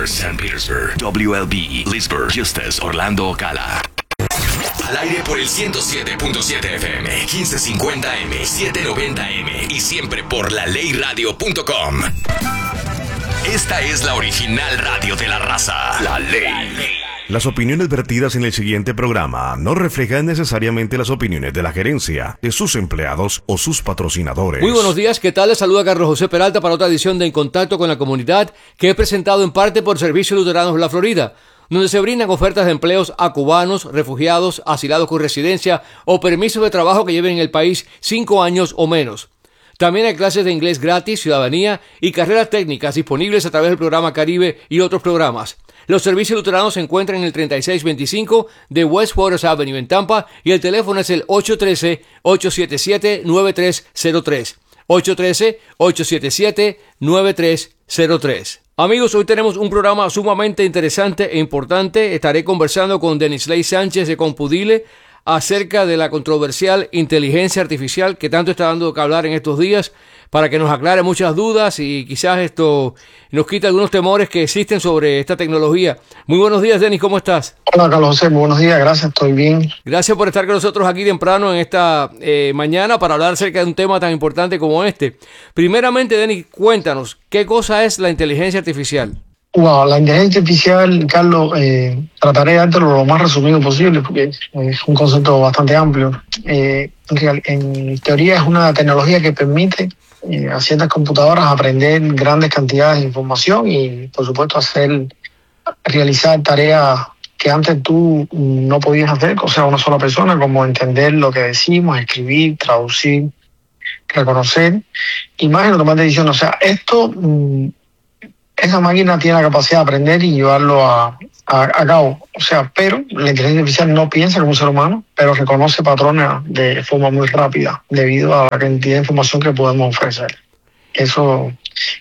St. Petersburg, WLB, Leesburg, Eustis, Orlando, Ocala. Al aire por el 107.7 FM, 1550M, 790M y siempre por laleyradio.com. Esta es la original radio de la raza, La Ley. Las opiniones vertidas en el siguiente programa no reflejan necesariamente las opiniones de la gerencia, de sus empleados o sus patrocinadores. Muy buenos días, ¿qué tal? Les saluda Carlos José Peralta para otra edición de En Contacto con la Comunidad, que he presentado en parte por Servicios Luteranos de la Florida, donde se brindan ofertas de empleos a cubanos, refugiados, asilados con residencia o permisos de trabajo que lleven en el país 5 años o menos. También hay clases de inglés gratis, ciudadanía y carreras técnicas disponibles a través del programa Caribe y otros programas. Los servicios luteranos se encuentran en el 3625 de West Waters Avenue en Tampa y el teléfono es el 813-877-9303. 813-877-9303. Amigos, hoy tenemos un programa sumamente interesante e importante. Estaré conversando con Denisley Sánchez de Compudile acerca de la controversial inteligencia artificial que tanto está dando que hablar en estos días, para que nos aclare muchas dudas y quizás esto nos quite algunos temores que existen sobre esta tecnología. Muy buenos días, Denis, ¿cómo estás? Hola, Carlos José, muy buenos días, gracias, estoy bien. Gracias por estar con nosotros aquí temprano en esta mañana para hablar acerca de un tema tan importante como este. Primeramente, Denis, cuéntanos, ¿qué cosa es la inteligencia artificial? Wow, la inteligencia artificial, Carlos, trataré de dártelo lo más resumido posible porque es un concepto bastante amplio. En teoría es una tecnología que permite a ciertas computadoras aprender grandes cantidades de información y, por supuesto, realizar tareas que antes tú no podías hacer, o sea, una sola persona, como entender lo que decimos, escribir, traducir, reconocer imágenes, tomar decisiones. O sea, esa máquina tiene la capacidad de aprender y llevarlo a cabo. O sea, pero la inteligencia artificial no piensa como un ser humano, pero reconoce patrones de forma muy rápida debido a la cantidad de información que podemos ofrecer. Eso,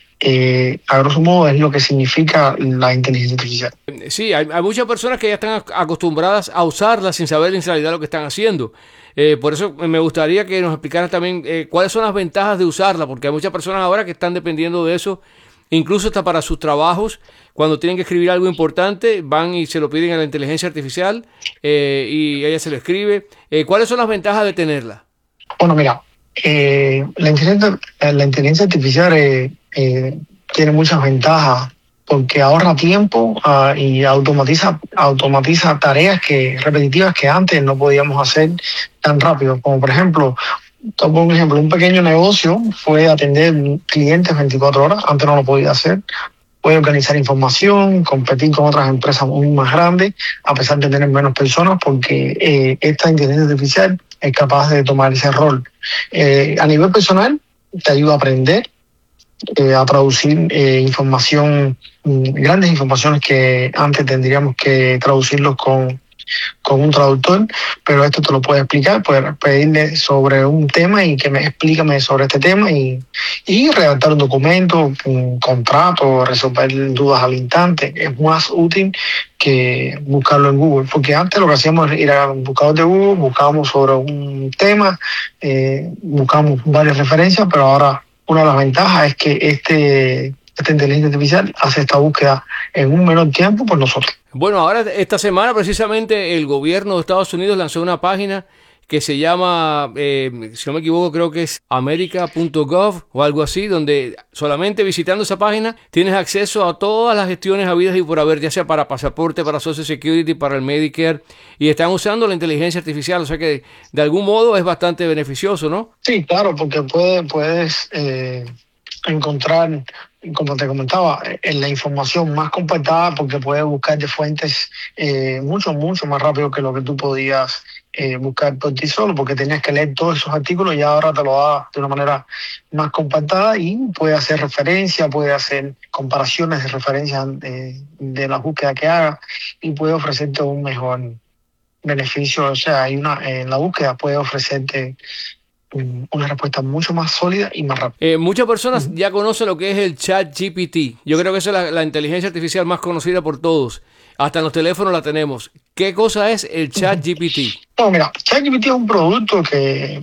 a grosso modo, es lo que significa la inteligencia artificial. Sí, hay muchas personas que ya están acostumbradas a usarla sin saber en realidad lo que están haciendo. Por eso me gustaría que nos explicaras también cuáles son las ventajas de usarla, porque hay muchas personas ahora que están dependiendo de eso. Incluso hasta para sus trabajos, cuando tienen que escribir algo importante, van y se lo piden a la inteligencia artificial y ella se lo escribe. ¿Cuáles son las ventajas de tenerla? Bueno, mira, la inteligencia artificial tiene muchas ventajas porque ahorra tiempo y automatiza tareas repetitivas que antes no podíamos hacer tan rápido. Como por ejemplo, tomo un ejemplo, un pequeño negocio puede atender clientes 24 horas, antes no lo podía hacer, puede organizar información, competir con otras empresas muy más grandes, a pesar de tener menos personas, porque esta inteligencia artificial es capaz de tomar ese rol. A nivel personal, te ayuda a aprender, a traducir grandes informaciones que antes tendríamos que traducirlos con un traductor, pero esto te lo puede explicar, puedes pedirle sobre un tema y que explícame sobre este tema y redactar un documento, un contrato, resolver dudas al instante. Es más útil que buscarlo en Google, porque antes lo que hacíamos era ir a un buscador de Google, buscábamos sobre un tema, buscamos varias referencias, pero ahora una de las ventajas es que esta inteligencia artificial hace esta búsqueda en un menor tiempo por nosotros. Bueno, ahora esta semana precisamente el gobierno de Estados Unidos lanzó una página que se llama, si no me equivoco, creo que es america.gov o algo así, donde solamente visitando esa página tienes acceso a todas las gestiones habidas y por haber, ya sea para pasaporte, para Social Security, para el Medicare, y están usando la inteligencia artificial, o sea que de algún modo es bastante beneficioso, ¿no? Sí, claro, porque puedes encontrar, como te comentaba, en la información más compactada, porque puedes buscar de fuentes mucho más rápido que lo que tú podías buscar por ti solo, porque tenías que leer todos esos artículos y ahora te lo da de una manera más compactada y puede hacer referencia, puede hacer comparaciones de referencias de la búsqueda que haga y puede ofrecerte un mejor beneficio. O sea, en la búsqueda puede ofrecerte una respuesta mucho más sólida y más rápida. Muchas personas ya conocen lo que es el ChatGPT. Yo creo que esa es la inteligencia artificial más conocida por todos. Hasta en los teléfonos la tenemos. ¿Qué cosa es el ChatGPT? No, mira, ChatGPT es un producto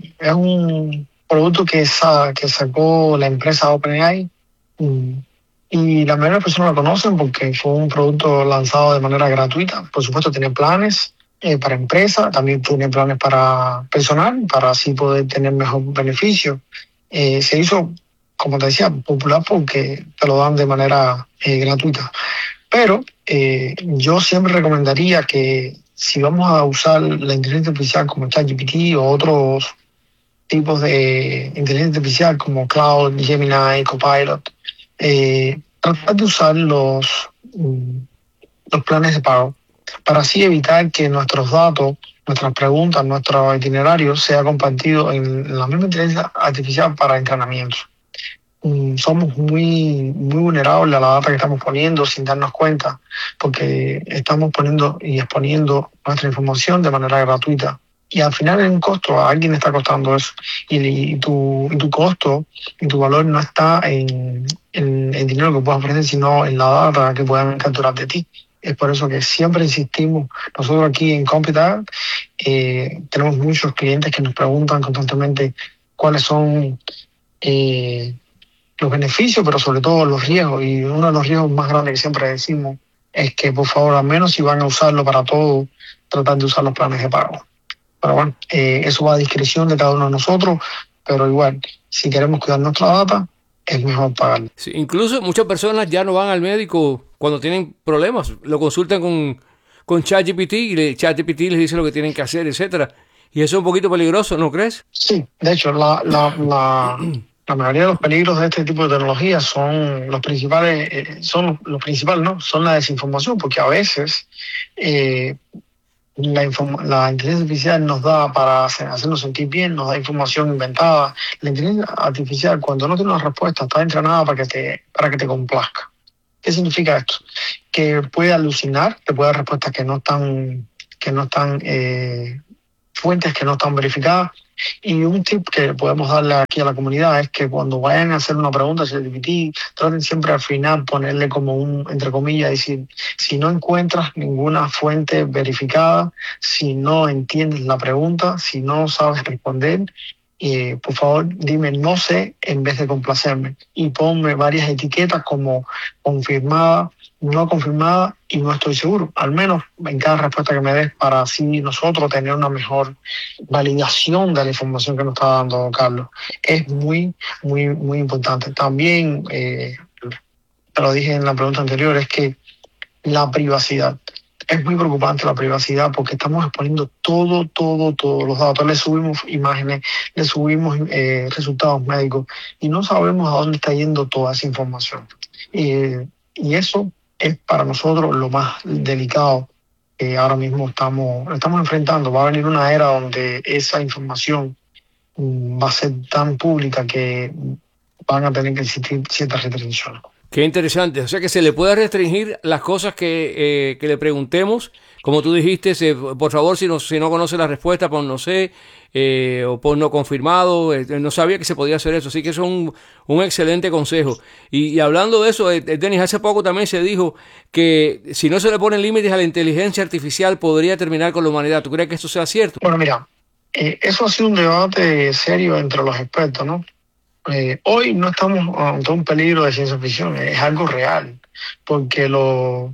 que sacó la empresa OpenAI y Y la mayoría de las personas lo conocen porque fue un producto lanzado de manera gratuita. Por supuesto, tiene planes para empresa, también tiene planes para personal, para así poder tener mejor beneficio. Se hizo, como te decía, popular porque te lo dan de manera gratuita. Pero yo siempre recomendaría que si vamos a usar la inteligencia artificial como ChatGPT o otros tipos de inteligencia artificial como Cloud, Gemini, Copilot, tratar de usar los planes de pago para así evitar que nuestros datos, nuestras preguntas, nuestro itinerario sea compartido en la misma inteligencia artificial para entrenamiento. Somos muy vulnerables a la data que estamos poniendo sin darnos cuenta, porque estamos poniendo y exponiendo nuestra información de manera gratuita. Y al final hay un costo, a alguien le está costando eso. Y tu costo y tu valor no está en el dinero que puedas ofrecer, sino en la data que puedan capturar de ti. Es por eso que siempre insistimos, nosotros aquí en Computer tenemos muchos clientes que nos preguntan constantemente cuáles son los beneficios, pero sobre todo los riesgos. Y uno de los riesgos más grandes que siempre decimos es que, por favor, al menos si van a usarlo para todo, tratar de usar los planes de pago. Pero bueno, eso va a discreción de cada uno de nosotros, pero igual, si queremos cuidar nuestra data, es mejor pagarlo. Sí, incluso muchas personas ya no van al médico cuando tienen problemas, lo consultan con ChatGPT y ChatGPT les dice lo que tienen que hacer, etcétera. Y eso es un poquito peligroso, ¿no crees? Sí, de hecho, la mayoría de los peligros de este tipo de tecnologías son los principales, ¿no? Son la desinformación, porque a veces la inteligencia artificial nos da para hacernos sentir bien, nos da información inventada. La inteligencia artificial, cuando no tiene una respuesta, está entrenada para que te complazca. ¿Qué significa esto? Que puede alucinar, que puede dar respuestas que no están fuentes que no están verificadas. Y un tip que podemos darle aquí a la comunidad es que cuando vayan a hacer una pregunta a ChatGPT, traten siempre al final ponerle como entre comillas, decir, si no encuentras ninguna fuente verificada, si no entiendes la pregunta, si no sabes responder, por favor dime no sé en vez de complacerme, y ponme varias etiquetas como confirmada, no confirmada y no estoy seguro, al menos en cada respuesta que me des, para así nosotros tener una mejor validación de la información que nos está dando Carlos. Es muy importante. También, te lo dije en la pregunta anterior, es que la privacidad. Es muy preocupante la privacidad porque estamos exponiendo todos los datos. Le subimos imágenes, le subimos resultados médicos y no sabemos a dónde está yendo toda esa información. Y eso es para nosotros lo más delicado que ahora mismo estamos enfrentando. Va a venir una era donde esa información va a ser tan pública que van a tener que existir ciertas restricciones. Qué interesante. O sea que se le puede restringir las cosas que le preguntemos. Como tú dijiste, por favor, si no conoce la respuesta, pon no sé, o pon no confirmado. No sabía que se podía hacer eso. Así que eso es un excelente consejo. Y hablando de eso, Denis, hace poco también se dijo que si no se le ponen límites a la inteligencia artificial, podría terminar con la humanidad. ¿Tú crees que esto sea cierto? Bueno, mira, eso ha sido un debate serio entre los expertos, ¿no? Hoy no estamos ante un peligro de ciencia ficción, es algo real, porque lo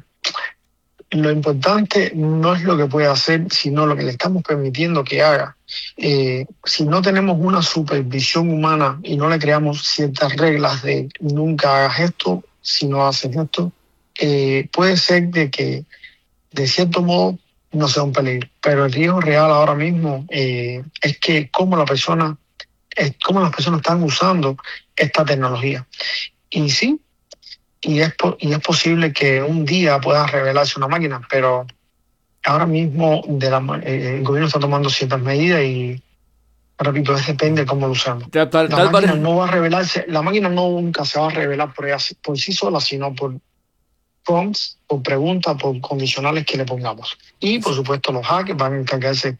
importante no es lo que puede hacer, sino lo que le estamos permitiendo que haga. Si no tenemos una supervisión humana y no le creamos ciertas reglas de nunca hagas esto, si no haces esto, puede ser de que de cierto modo no sea un peligro. Pero el riesgo real ahora mismo es que cómo las personas están usando esta tecnología. Y sí, y es posible que un día pueda revelarse una máquina, pero ahora mismo el gobierno está tomando ciertas medidas y, repito, depende de cómo lo usamos. La máquina no va a revelarse, la máquina nunca se va a revelar por sí sola, sino por prompts, por preguntas, por condicionales que le pongamos. Y por supuesto los hackers van a encargarse,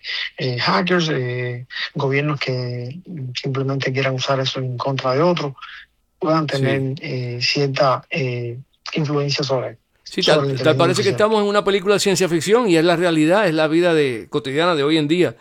gobiernos que simplemente quieran usar eso en contra de otros, puedan tener cierta influencia sobre él. Sí, tal parece que estamos en una película de ciencia ficción y es la realidad, es la vida cotidiana de hoy en día.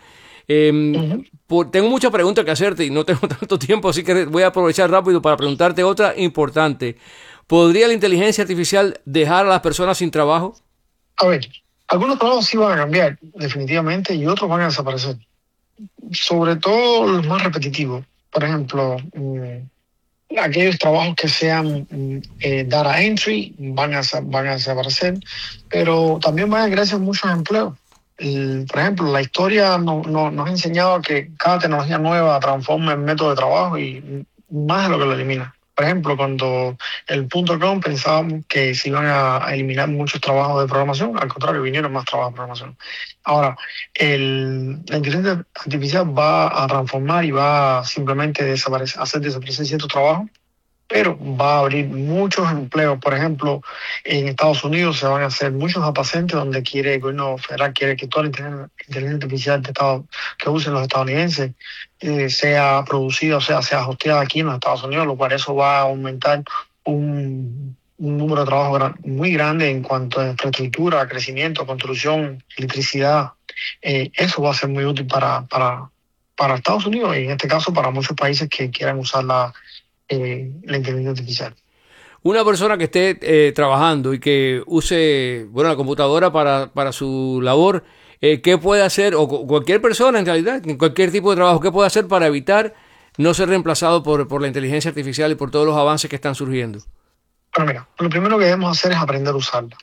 Tengo muchas preguntas que hacerte y no tengo tanto tiempo, así que voy a aprovechar rápido para preguntarte otra importante. ¿podría la inteligencia artificial dejar a las personas sin trabajo? A ver, algunos trabajos sí van a cambiar definitivamente y otros van a desaparecer. Sobre todo los más repetitivos. Por ejemplo, aquellos trabajos que sean data entry van a desaparecer, pero también van a crearse muchos empleos. Por ejemplo, la historia nos ha enseñado que cada tecnología nueva transforma el método de trabajo y más de lo que lo elimina. Por ejemplo, cuando el .com pensábamos que se iban a eliminar muchos trabajos de programación, al contrario, vinieron más trabajos de programación. Ahora, la inteligencia artificial va a transformar y va a simplemente hacer desaparecer ciertos trabajos, pero va a abrir muchos empleos. Por ejemplo, en Estados Unidos se van a hacer muchos data centers donde el gobierno federal quiere que toda la inteligencia artificial que usen los estadounidenses sea producida, o sea hosteada aquí en los Estados Unidos, lo cual eso va a aumentar un número de trabajo muy grande en cuanto a infraestructura, crecimiento, construcción, electricidad. Eso va a ser muy útil para Estados Unidos y en este caso para muchos países que quieran usar la inteligencia artificial. Una persona que esté trabajando y que use la computadora para su labor, ¿qué puede hacer? O cualquier persona en realidad, en cualquier tipo de trabajo, ¿qué puede hacer para evitar no ser reemplazado por la inteligencia artificial y por todos los avances que están surgiendo? Bueno, mira, lo primero que debemos hacer es aprender a usarla.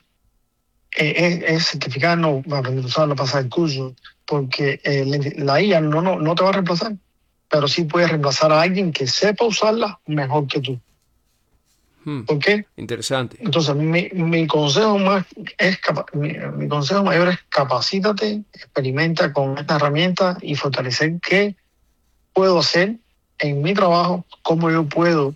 Es certificarnos, aprender a usarla, pasar el curso, porque la IA no te va a reemplazar, pero sí puedes reemplazar a alguien que sepa usarla mejor que tú. ¿Por qué? Interesante. Entonces, mi consejo mi consejo mayor es capacítate, experimenta con esta herramienta y fortalecer qué puedo hacer en mi trabajo, cómo yo puedo,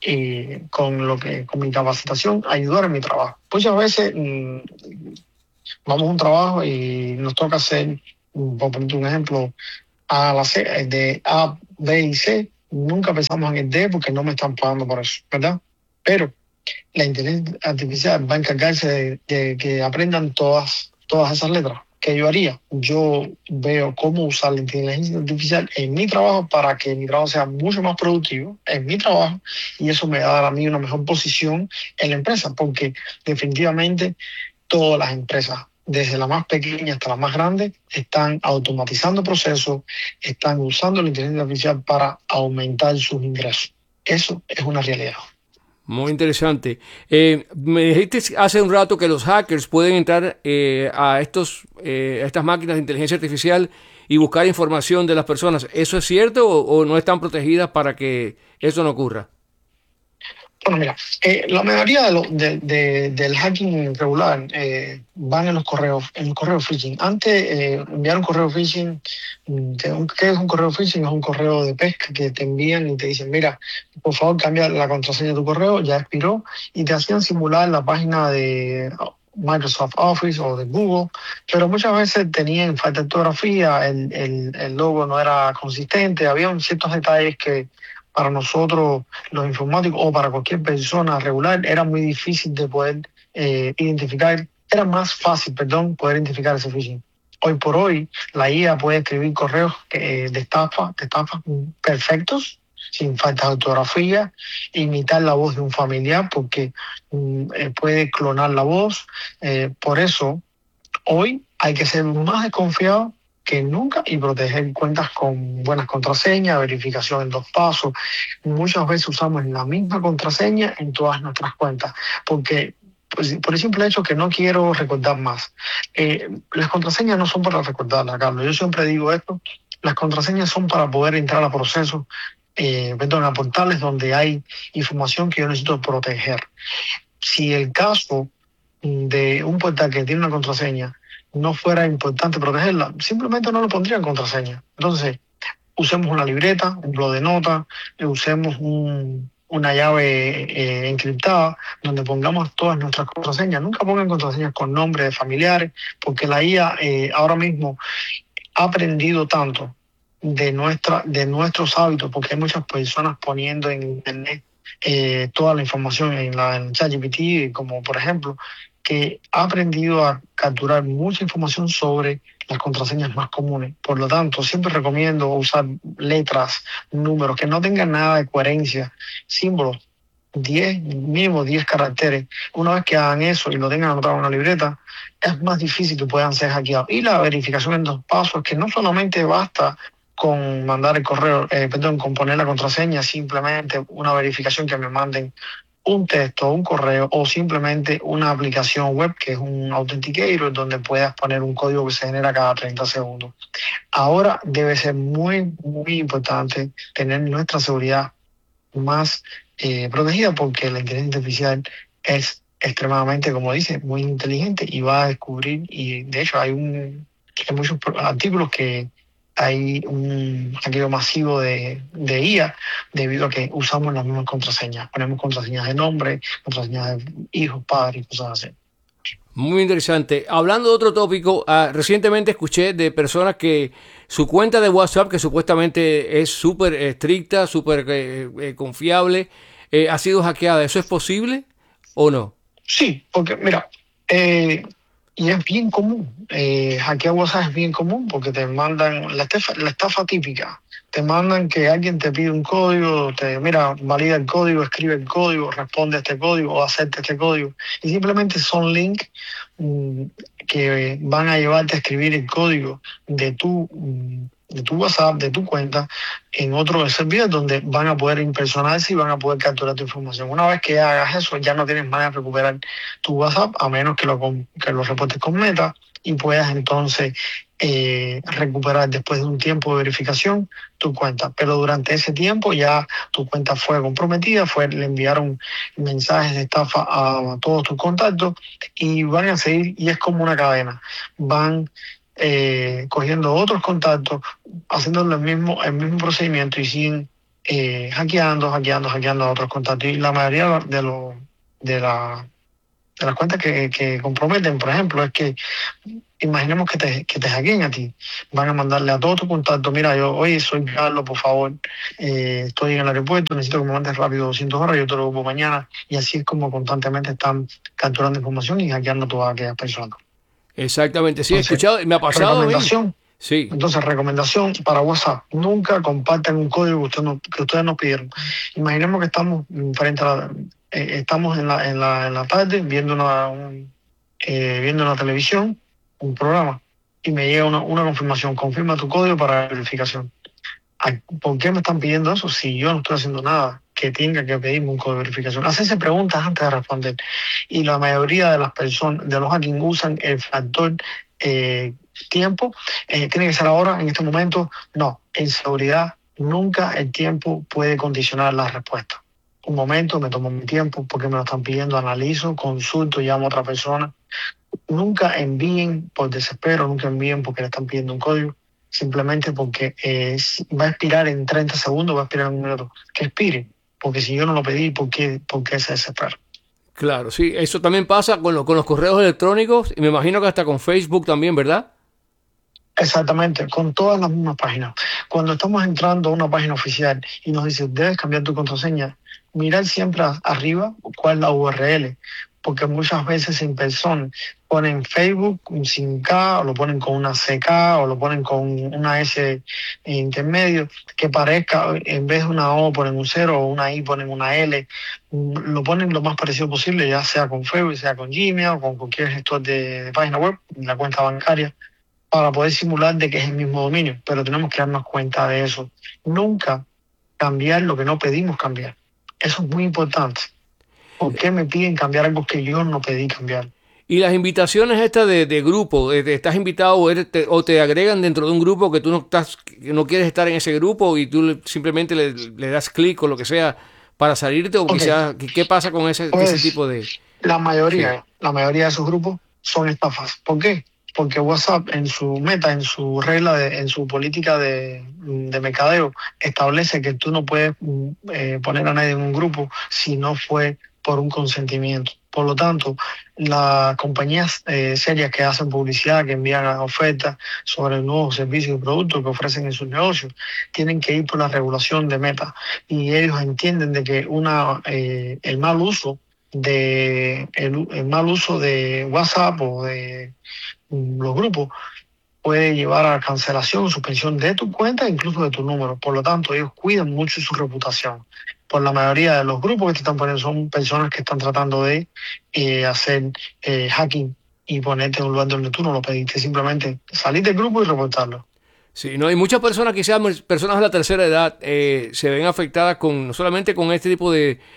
con mi capacitación, ayudar en mi trabajo. Muchas veces vamos a un trabajo y nos toca hacer, por poner un ejemplo, de A, B y C. Nunca pensamos en el D porque no me están pagando por eso, ¿verdad? Pero la inteligencia artificial va a encargarse de que aprendan todas esas letras. ¿Qué yo haría? Yo veo cómo usar la inteligencia artificial en mi trabajo para que mi trabajo sea mucho más productivo en mi trabajo y eso me va a dar a mí una mejor posición en la empresa, porque definitivamente todas las empresas, desde la más pequeña hasta la más grande, están automatizando procesos, están usando la inteligencia artificial para aumentar sus ingresos. Eso es una realidad. Muy interesante. Me dijiste hace un rato que los hackers pueden entrar a estas máquinas de inteligencia artificial y buscar información de las personas. ¿Eso es cierto o no están protegidas para que eso no ocurra? Bueno, mira, la mayoría del hacking regular van en los correos phishing. Antes, enviar un correo phishing, ¿qué es un correo phishing? Es un correo de pesca que te envían y te dicen, mira, por favor cambia la contraseña de tu correo, ya expiró, y te hacían simular la página de Microsoft Office o de Google, pero muchas veces tenían falta de ortografía, el logo no era consistente, había ciertos detalles que para nosotros los informáticos o para cualquier persona regular era muy difícil de poder identificar, era más fácil, poder identificar ese phishing. Hoy por hoy la IA puede escribir correos de estafa perfectos, sin falta de ortografía, imitar la voz de un familiar porque puede clonar la voz. Por eso hoy hay que ser más desconfiado que nunca y proteger cuentas con buenas contraseñas, verificación en 2 pasos. Muchas veces usamos la misma contraseña en todas nuestras cuentas, porque pues, por el simple hecho que no quiero recordar más. Las contraseñas no son para recordarlas, Carlos. Yo siempre digo esto, las contraseñas son para poder entrar a procesos, a portales donde hay información que yo necesito proteger. Si el caso de un portal que tiene una contraseña no fuera importante protegerla, simplemente no lo pondría en contraseña. Entonces, usemos una libreta, un bloc de notas, usemos una llave encriptada donde pongamos todas nuestras contraseñas. Nunca pongan contraseñas con nombres de familiares, porque la IA ahora mismo ha aprendido tanto de nuestros hábitos, porque hay muchas personas poniendo en internet toda la información en ChatGPT, como por ejemplo, que ha aprendido a capturar mucha información sobre las contraseñas más comunes. Por lo tanto, siempre recomiendo usar letras, números, que no tengan nada de coherencia, símbolos. mínimo 10 caracteres. Una vez que hagan eso y lo tengan anotado en una libreta, es más difícil que puedan ser hackeados. Y la verificación en 2 pasos, que no solamente basta con mandar el correo, con poner la contraseña, simplemente una verificación que me manden un texto, un correo o simplemente una aplicación web que es un authenticator donde puedas poner un código que se genera cada 30 segundos. Ahora debe ser muy, muy importante tener nuestra seguridad más protegida, porque la inteligencia artificial es extremadamente, como dice, muy inteligente y va a descubrir, y de hecho hay muchos artículos que hay un hackeo masivo de IA debido a que usamos las mismas contraseñas. Ponemos contraseñas de nombre, contraseñas de hijos, padres y cosas así. Muy interesante. Hablando de otro tópico, recientemente escuché de personas que su cuenta de WhatsApp, que supuestamente es súper estricta, súper confiable, ha sido hackeada. ¿Eso es posible o no? Sí, porque mira, y es bien común, hackear WhatsApp es bien común porque te mandan la estafa típica. Te mandan que alguien te pide un código, mira, valida el código, escribe el código, responde a este código o acepta este código. Y simplemente son links que van a llevarte a escribir el código de tu WhatsApp, de tu cuenta, en otro servidor donde van a poder impersonarse y van a poder capturar tu información. Una vez que hagas eso, ya no tienes manera de recuperar tu WhatsApp, a menos que lo reportes con Meta y puedas entonces recuperar después de un tiempo de verificación tu cuenta. Pero durante ese tiempo ya tu cuenta fue comprometida, le enviaron mensajes de estafa a todos tus contactos y van a seguir, y es como una cadena. Van cogiendo otros contactos, haciendo el mismo procedimiento y siguen hackeando a otros contactos. Y la mayoría de las cuentas que comprometen, por ejemplo, es que imaginemos que te hackeen a ti. Van a mandarle a todos tus contactos: mira, oye, soy Carlos, por favor, estoy en el aeropuerto, necesito que me mandes rápido 200 horas, yo te lo devuelvo mañana. Y así es como constantemente están capturando información y hackeando a todas aquellas personas. Exactamente, sí, Entonces, he escuchado, me ha pasado. Recomendación. Sí. Entonces, recomendación para WhatsApp: nunca compartan un código que ustedes nos pidieron. Imaginemos que estamos estamos en la tarde viendo una televisión, un programa, y me llega una confirmación: confirma tu código para verificación. ¿Por qué me están pidiendo eso si yo no estoy haciendo nada que tenga que pedirme un código de verificación? Hacerse preguntas antes de responder. Y la mayoría de las personas, de los hacking, usan el factor tiempo. Tiene que ser ahora, en este momento. No, en seguridad nunca el tiempo puede condicionar la respuesta. Un momento, me tomo mi tiempo porque me lo están pidiendo, analizo, consulto, llamo a otra persona. Nunca envíen por desespero, nunca envíen porque le están pidiendo un código, simplemente porque va a expirar en 30 segundos, va a expirar en un minuto. Que expire, porque si yo no lo pedí, ¿por qué se desespera? Claro, sí, eso también pasa con los correos electrónicos y me imagino que hasta con Facebook también, ¿verdad? Exactamente, con todas las mismas páginas. Cuando estamos entrando a una página oficial y nos dice debes cambiar tu contraseña, mirar siempre arriba cuál es la URL, porque muchas veces en persona ponen Facebook sin K, o lo ponen con una CK, o lo ponen con una S intermedio, que parezca, en vez de una O ponen un 0, o una I ponen una L. Lo ponen lo más parecido posible, ya sea con Facebook, sea con Gmail, o con cualquier gestor de página web, la cuenta bancaria, para poder simular de que es el mismo dominio. Pero tenemos que darnos cuenta de eso. Nunca cambiar lo que no pedimos cambiar. Eso es muy importante. ¿Por qué me piden cambiar algo que yo no pedí cambiar? Y las invitaciones estas de grupo, estás invitado o te agregan dentro de un grupo que tú no quieres estar en ese grupo y tú simplemente le das clic o lo que sea para salirte, o quizás, ¿qué pasa con ese tipo de...? La mayoría de esos grupos son estafas. ¿Por qué? Porque WhatsApp en su regla, en su política de mercadeo, establece que tú no puedes poner a nadie en un grupo si no fue por un consentimiento. Por lo tanto, las compañías serias que hacen publicidad, que envían ofertas sobre nuevos servicios y productos que ofrecen en sus negocios, tienen que ir por la regulación de Meta. Y ellos entienden de que el mal uso de WhatsApp o de los grupos puede llevar a cancelación o suspensión de tu cuenta, incluso de tu número. Por lo tanto, ellos cuidan mucho su reputación. por la mayoría de los grupos que te están poniendo son personas que están tratando de hacer hacking y ponerte en un lugar donde tú no lo pediste, simplemente salir del grupo y reportarlo. Sí, no, hay muchas personas, quizás personas de la tercera edad, se ven afectadas no solamente con este tipo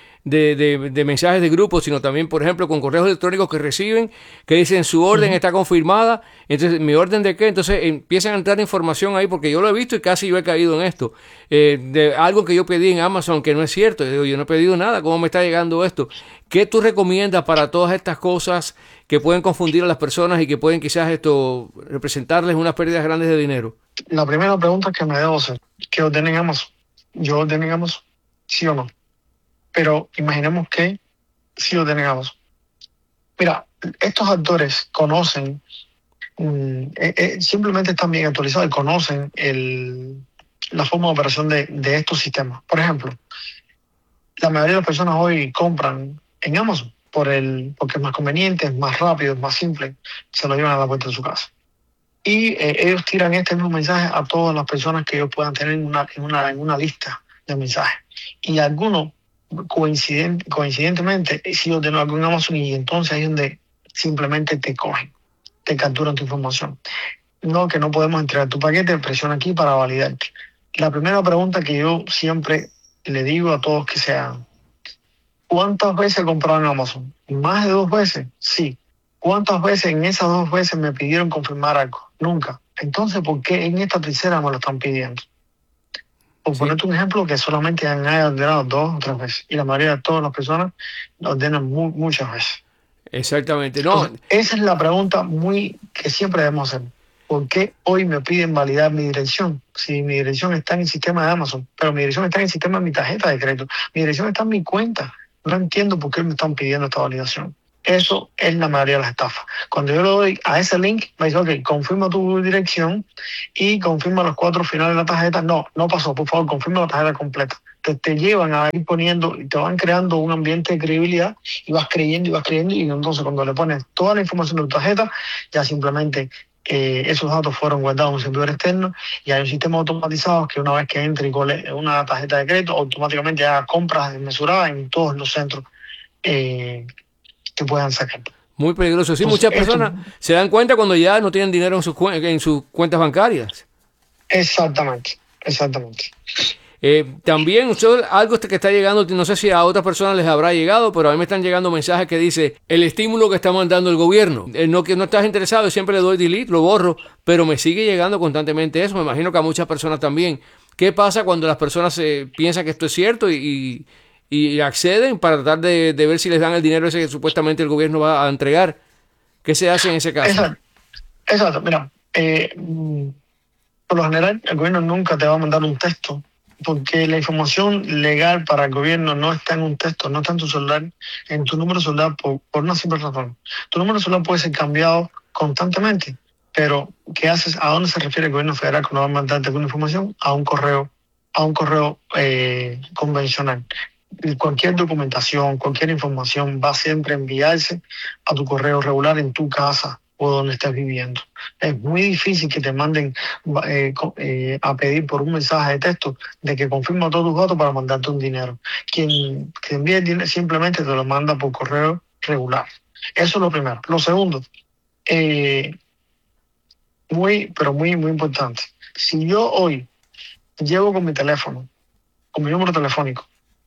de mensajes de grupo, sino también, por ejemplo, con correos electrónicos que reciben, que dicen su orden está confirmada. Entonces, ¿mi orden de qué? Entonces empiezan a entrar información ahí, porque yo lo he visto y casi yo he caído en esto, de algo que yo pedí en Amazon que no es cierto. Yo digo, yo no he pedido nada, ¿cómo me está llegando esto? ¿Qué tú recomiendas para todas estas cosas que pueden confundir a las personas y que pueden quizás representarles unas pérdidas grandes de dinero? La primera pregunta que me debo hacer, ¿qué ordenen Amazon? ¿Yo ordené Amazon? ¿Sí o no? Pero imaginemos que sí lo tenemos. Mira, estos actores conocen, simplemente están bien actualizados y conocen la forma de operación de estos sistemas. Por ejemplo, la mayoría de las personas hoy compran en Amazon porque es más conveniente, es más rápido, es más simple, se lo llevan a la puerta de su casa. Y ellos tiran este mismo mensaje a todas las personas que ellos puedan tener en una lista de mensajes. Y algunos coincidentemente si yo tengo algo en Amazon y entonces ahí es donde simplemente te cogen, te capturan tu información. No, que no podemos entregar tu paquete, presiona aquí para validarte. La primera pregunta que yo siempre le digo a todos que se hagan: ¿cuántas veces he comprado en Amazon? ¿Más de 2 veces? Sí. ¿Cuántas veces en esas 2 veces me pidieron confirmar algo? Nunca. Entonces, ¿por qué en esta tercera me lo están pidiendo? Por ponerte un ejemplo, que solamente han ordenado 2 o 3 veces. Y la mayoría de todas las personas lo ordenan muchas veces. Exactamente. No. Entonces, esa es la pregunta que siempre debemos hacer. ¿Por qué hoy me piden validar mi dirección? Si mi dirección está en el sistema de Amazon, pero mi dirección está en el sistema de mi tarjeta de crédito. Mi dirección está en mi cuenta. No entiendo por qué me están pidiendo esta validación. Eso es la mayoría de las estafas. Cuando yo le doy a ese link, me dice, ok, confirma tu dirección y confirma los 4 finales de la tarjeta. No pasó, por favor, confirma la tarjeta completa. Te llevan a ir poniendo y te van creando un ambiente de credibilidad y vas creyendo y entonces cuando le pones toda la información de tu tarjeta, ya simplemente esos datos fueron guardados en un servidor externo y hay un sistema automatizado que una vez que entre y cole una tarjeta de crédito, automáticamente haga compras desmesuradas en todos los centros que puedan sacar. Muy peligroso. Sí, Entonces, muchas personas se dan cuenta cuando ya no tienen dinero en sus cuentas bancarias. Exactamente. También algo que está llegando, no sé si a otras personas les habrá llegado, pero a mí me están llegando mensajes que dice el estímulo que está mandando el gobierno. No, que no estás interesado, siempre le doy delete, lo borro, pero me sigue llegando constantemente eso. Me imagino que a muchas personas también. ¿Qué pasa cuando las personas piensan que esto es cierto y acceden para tratar de ver si les dan el dinero ese que supuestamente el gobierno va a entregar? ¿Qué se hace en ese caso? Exacto. Mira, por lo general el gobierno nunca te va a mandar un texto, porque la información legal para el gobierno no está en un texto, no está en tu celular, en tu número de celular, por una simple razón. Tu número de celular puede ser cambiado constantemente, pero ¿qué haces? ¿A dónde se refiere el gobierno federal cuando va a mandarte alguna información? A un correo convencional. Cualquier documentación, cualquier información va a siempre enviarse a tu correo regular en tu casa o donde estés viviendo. Es muy difícil que te manden a pedir por un mensaje de texto de que confirma todos tus datos para mandarte un dinero. Quien te envía el dinero simplemente te lo manda por correo regular. Eso es lo primero. Lo segundo, muy importante. Si yo hoy llevo con mi teléfono, con mi número telefónico,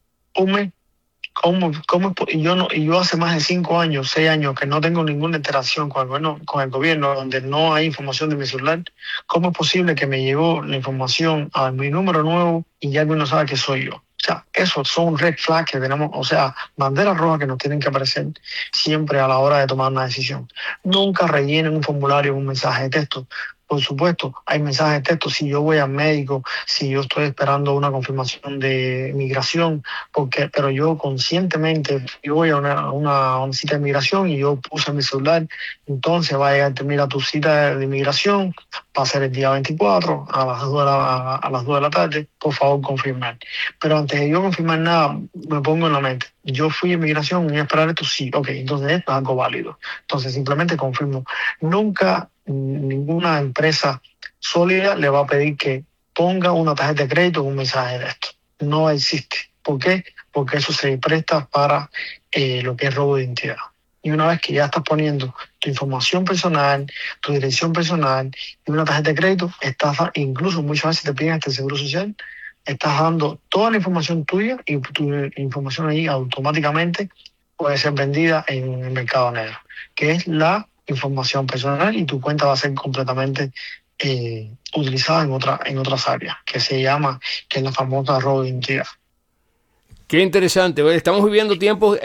y yo hace más de 5 años, 6 años que no tengo ninguna interacción con el gobierno, donde no hay información de mi celular, ¿cómo es posible que me llegó la información a mi número nuevo y ya alguien no sabe que soy yo? O sea, esos son red flags que tenemos, o sea, banderas rojas que nos tienen que aparecer siempre a la hora de tomar una decisión. Nunca rellenen un formulario, un mensaje de texto. Por supuesto, hay mensajes de texto si yo voy al médico, si yo estoy esperando una confirmación de migración, pero yo conscientemente yo voy a una cita de migración y yo puse mi celular, entonces va a llegar, mira tu cita de migración, va a ser el día 24 a las 2 de la tarde, por favor confirmar. Pero antes de yo confirmar nada, me pongo en la mente, yo fui a migración y esperar esto, sí, ok, entonces esto es algo válido. Entonces simplemente confirmo. Nunca ninguna empresa sólida le va a pedir que ponga una tarjeta de crédito o un mensaje de esto. No existe. ¿Por qué? Porque eso se presta para lo que es robo de identidad. Y una vez que ya estás poniendo tu información personal, tu dirección personal y una tarjeta de crédito, incluso muchas veces te piden hasta el seguro social, estás dando toda la información tuya y tu información ahí automáticamente puede ser vendida en el mercado negro, que es la información personal, y tu cuenta va a ser completamente utilizada en otras áreas, que es la famosa robo de identidad. Qué interesante. Estamos viviendo tiempos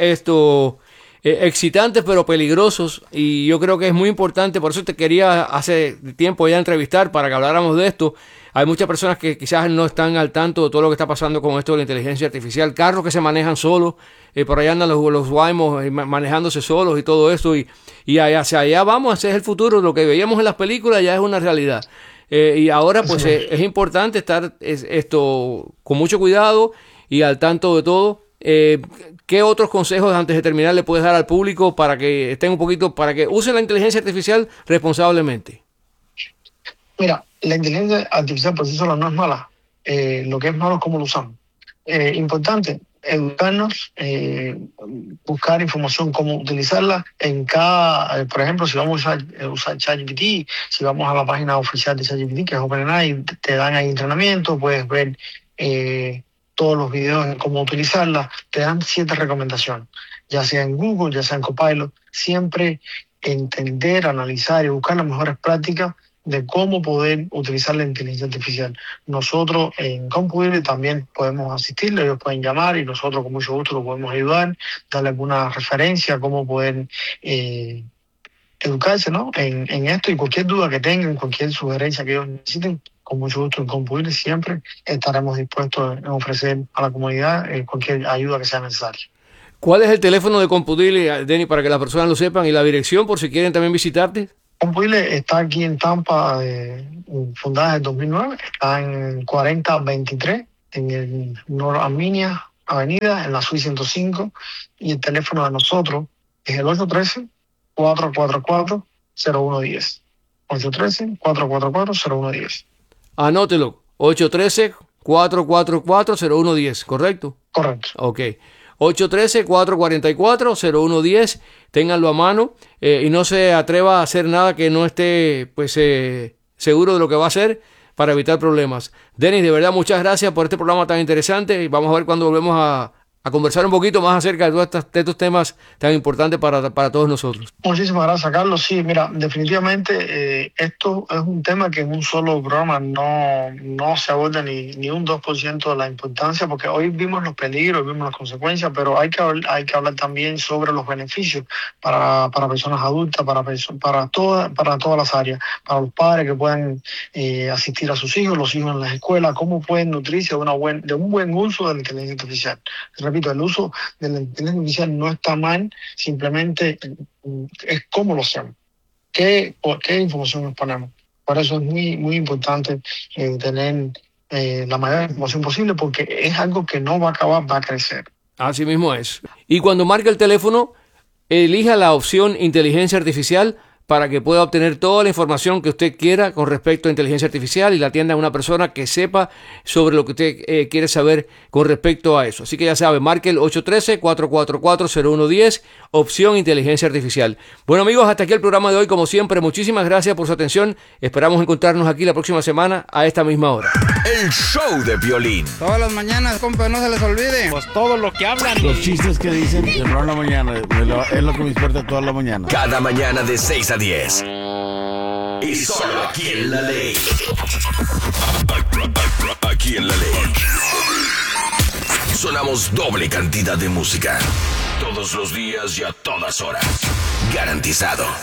excitantes pero peligrosos, y yo creo que es muy importante. Por eso te quería hace tiempo ya entrevistar para que habláramos de esto. Hay muchas personas que quizás no están al tanto de todo lo que está pasando con esto de la inteligencia artificial, carros que se manejan solos, por allá andan los Waymos manejándose solos y todo esto, y hacia allá vamos. Ese es el futuro. Lo que veíamos en las películas ya es una realidad, y ahora pues es importante estar esto con mucho cuidado y al tanto de todo. ¿Qué otros consejos antes de terminar le puedes dar al público para que estén un poquito, para que usen la inteligencia artificial responsablemente? Mira, la inteligencia artificial por sí sola no es mala. Lo que es malo es cómo lo usamos. Importante educarnos, buscar información, cómo utilizarla en cada, por ejemplo, si vamos a usar ChatGPT, si vamos a la página oficial de ChatGPT, que es OpenAI, te dan ahí entrenamiento, puedes ver todos los videos de cómo utilizarla, te dan ciertas recomendaciones, ya sea en Google, ya sea en Copilot. Siempre entender, analizar y buscar las mejores prácticas de cómo poder utilizar la inteligencia artificial. Nosotros en CompuDealer también podemos asistirle, ellos pueden llamar y nosotros con mucho gusto los podemos ayudar, darle alguna referencia, cómo poder educarse, ¿no? en esto, y cualquier duda que tengan, cualquier sugerencia que ellos necesiten, con mucho gusto en CompuDealer siempre estaremos dispuestos a ofrecer a la comunidad cualquier ayuda que sea necesaria. ¿Cuál es el teléfono de CompuDealer, Denny, para que las personas lo sepan, y la dirección por si quieren también visitarte? CompuDealer está aquí en Tampa, fundada en el 2009, está en 4023, en el North Arminia Avenida, en la Suite 105, y el teléfono de nosotros es el 813-444-0110. 813-444-0110. Anótelo, 813-444-0110, ¿correcto? Correcto. Ok. 813-444-0110, ténganlo a mano, y no se atreva a hacer nada que no esté pues seguro de lo que va a hacer, para evitar problemas. Dennis, de verdad, muchas gracias por este programa tan interesante, y vamos a ver cuando volvemos a conversar un poquito más acerca de todos estos temas tan importantes para todos nosotros. Muchísimas gracias, Carlos. Sí, mira, definitivamente esto es un tema que en un solo programa no se aborda ni un 2% de la importancia, porque hoy vimos los peligros, vimos las consecuencias, pero hay que hablar también sobre los beneficios para personas adultas, para todas las áreas, para los padres que puedan asistir a sus hijos, los hijos en las escuelas, cómo pueden nutrirse de un buen uso de la inteligencia artificial. Repito, el uso de la inteligencia artificial no está mal, simplemente es cómo lo hacemos, qué información nos ponemos. Por eso es muy, muy importante tener la mayor información posible, porque es algo que no va a acabar, va a crecer. Así mismo es. Y cuando marque el teléfono, elija la opción inteligencia artificial para que pueda obtener toda la información que usted quiera con respecto a inteligencia artificial, y la atienda a una persona que sepa sobre lo que usted quiere saber con respecto a eso. Así que ya sabe, marque el 813-444-0110, opción inteligencia artificial. Bueno, amigos, hasta aquí el programa de hoy. Como siempre, muchísimas gracias por su atención. Esperamos encontrarnos aquí la próxima semana a esta misma hora. El show de Piolín. Todas las mañanas, compa, no se les olvide. Pues todo lo que hablan. Los chistes que dicen de en la mañana, es lo que me despierta toda la mañana. Cada mañana de 6 a 10. Y solo aquí en La Ley. Aquí en La Ley. Sonamos doble cantidad de música. Todos los días y a todas horas. Garantizado.